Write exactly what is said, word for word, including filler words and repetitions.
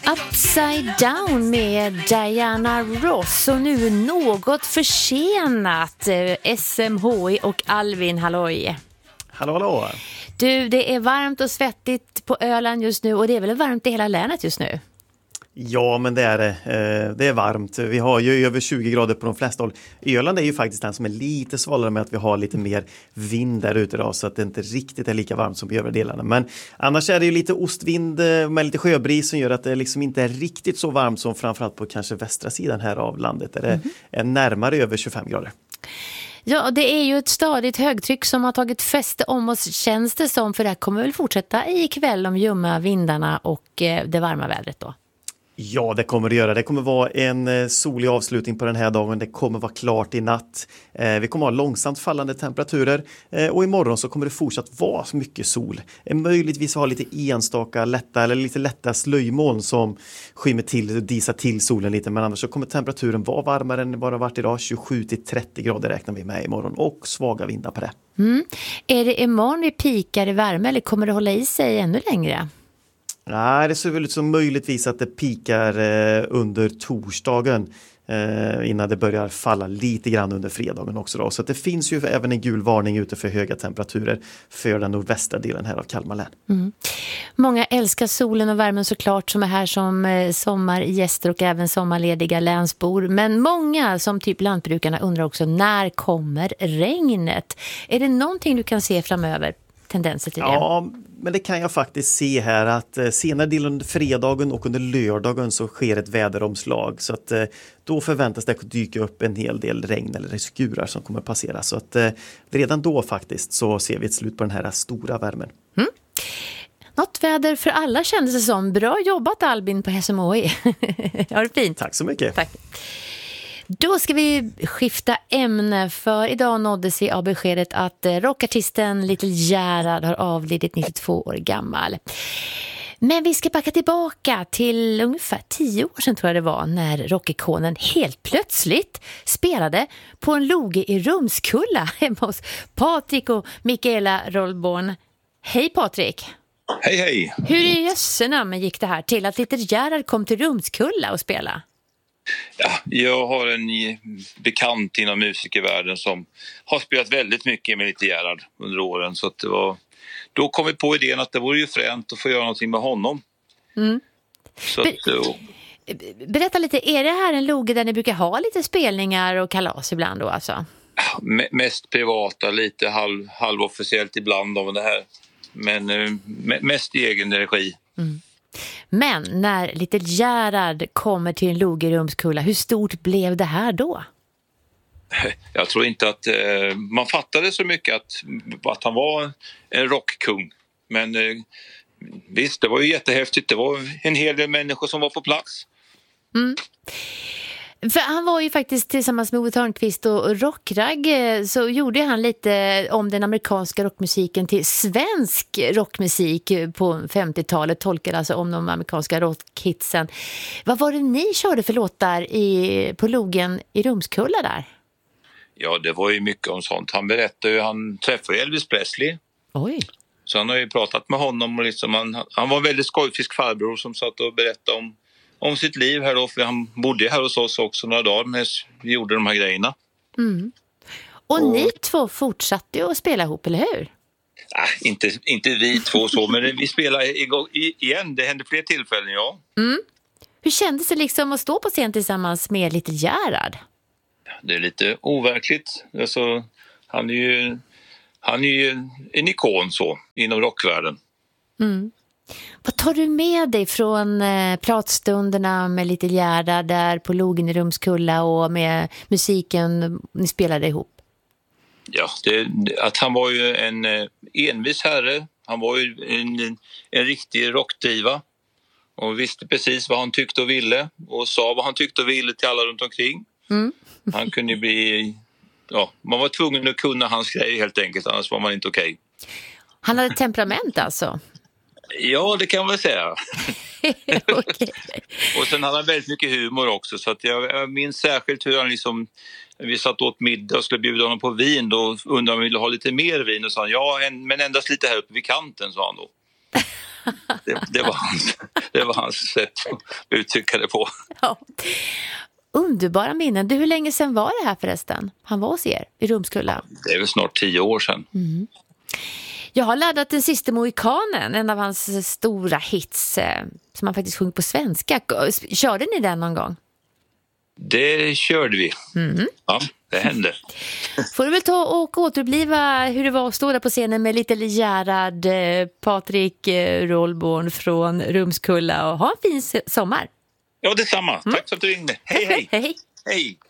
Upside Down med Diana Ross och nu något försenat S M H I och Alvin Halloj. Hallå, hallå. Du, det är varmt och svettigt på Öland just nu och det är väl varmt i hela länet just nu? Ja, men det är det. Det är varmt. Vi har ju över tjugo grader på de flesta håll. Öland är ju faktiskt den som är lite svalare med att vi har lite mer vind där ute då, så att det inte riktigt är lika varmt som i övriga delarna. Men annars är det ju lite ostvind med lite sjöbris som gör att det liksom inte är riktigt så varmt som framförallt på kanske västra sidan här av landet där det mm. är närmare över tjugofem grader. Ja, det är ju ett stadigt högtryck som har tagit fäste om oss, känns det som, för det här kommer väl fortsätta ikväll, de ljumma vindarna och det varma vädret då. Ja, det kommer det göra. Det kommer vara en solig avslutning på den här dagen. Det kommer vara klart i natt. Eh, vi kommer ha långsamt fallande temperaturer. Eh, och imorgon så kommer det fortsatt vara mycket sol. Eh, möjligtvis ha lite enstaka lätta eller lite lätta slöjmoln som skymmer till och disar till solen lite. Men annars så kommer temperaturen vara varmare än vad det har varit idag. tjugosju till trettio grader räknar vi med imorgon. Och svaga vindar på det. Mm. Är det imorgon vi pikar i värme eller kommer det hålla i sig ännu längre? Nej, det ser väl ut som möjligtvis att det pikar eh, under torsdagen eh, innan det börjar falla lite grann under fredagen också då. Så att det finns ju även en gul varning ute för höga temperaturer för den nordvästra delen här av Kalmar län. Mm. Många älskar solen och värmen såklart som är här som eh, sommargäster och även sommarlediga länsbor. Men många som typ lantbrukarna undrar också, när kommer regnet? Är det någonting du kan se framöver? Tendenser till det? Ja, men det kan jag faktiskt se här att eh, senare delen under fredagen och under lördagen så sker ett väderomslag, så att eh, då förväntas det dyka upp en hel del regn eller skurar som kommer passera, så att eh, redan då faktiskt så ser vi ett slut på den här stora värmen. Mm. Något väder för alla kändes det som. Bra jobbat Albin på S M H I. Ja, det fint. Tack så mycket. Tack. Då ska vi skifta ämne, för idag nåddes vi av beskedet att rockartisten Little Gerhard har avlidit nittiotvå år gammal. Men vi ska backa tillbaka till ungefär tio år sedan tror jag det var, när rockikonen helt plötsligt spelade på en loge i Rumskulla hemma hos Patrik och Mikaela Rollborn. Hej Patrik! Hej hej! Hur i jössenamn gick det här till att Little Gerhard kom till Rumskulla och spela? Ja, jag har en bekant inom musikervärlden som har spelat väldigt mycket med Little Gerhard under åren, så att det var, då kom vi på idén att det vore ju fränt att få göra någonting med honom. Mm. Så Ber- att, och... Berätta lite, är det här en loge där ni brukar ha lite spelningar och kalas ibland då alltså? M- mest privata, lite halv, halvofficiellt ibland av det här, men uh, mest i egen regi. Mm. Men när Little Gerhard kommer till en loge i Rumskulla, hur stort blev det här då? Jag tror inte att eh, man fattade så mycket att, att han var en rockkung. Men eh, visst, det var ju jättehäftigt. Det var en hel del människor som var på plats. Mm. För han var ju faktiskt tillsammans med Ove Thörnqvist och Rockrag, så gjorde han lite om den amerikanska rockmusiken till svensk rockmusik på femtiotalet, tolkade alltså om de amerikanska rockhitsen. Vad var det ni körde för låtar i, på logen i Rumskulla där? Ja, det var ju mycket om sånt. Han berättade ju, han träffade Elvis Presley. Oj. Så han har ju pratat med honom och liksom, han, han var en väldigt skojfisk farbror som satt och berättade om om sitt liv här då, för han bodde här hos oss också några dagar när vi gjorde de här grejerna. Mm. Och, och ni två fortsatte ju att spela ihop, eller hur? Nej, inte, inte vi två så, men vi spelar igång igen. Det hände fler tillfällen, ja. Mm. Hur kändes det liksom att stå på scen tillsammans med Little Gerhard? Det är lite overkligt. Alltså, han är ju, han är ju en ikon så, inom rockvärlden. Mm. Vad tar du med dig från eh, pratstunderna med Little Gerhard där på logen i Rumskulla och med musiken ni spelade ihop? Ja, det, att han var ju en eh, envis herre. Han var ju en, en, en riktig rockdiva och visste precis vad han tyckte och ville och sa vad han tyckte och ville till alla runt omkring. Mm. Han kunde bli, ja, man var tvungen att kunna hans grej helt enkelt, annars var man inte okej. Okay. Han hade temperament alltså? Ja, det kan man väl säga. Okay. Och sen hade han väldigt mycket humor också, så att jag, jag minns särskilt hur han liksom, vi satt åt middag och skulle bjuda honom på vin, då undrade om han ville ha lite mer vin och sa han, ja, en, men endast lite här uppe vid kanten, sa han då. Det, det, var hans, det var hans sätt att uttrycka det på. Ja. Underbara minnen. Du, hur länge sedan var det här förresten? Han var hos er i Rumskulla. Det är väl snart tio år sedan. Mm. Jag har laddat Den sista mohikanen, en av hans stora hits eh, som han faktiskt sjöng på svenska. Körde ni den någon gång? Det körde vi. Mm. Ja, det hände. Får du väl ta och återuppliva hur det var att stå där på scenen med Little Gerhard, eh, Patrik eh, Rollborn från Rumskulla och ha en fin sommar. Ja, detsamma. Mm. Tack för att du ringde. Hej, hej. Hej. Hej.